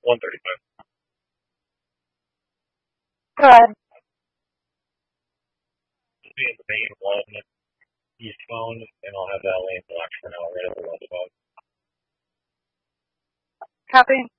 1:35. Go ahead. Just be in the main one east phone, and I'll have that lane blocked for now, right at the 1 spot. Copy.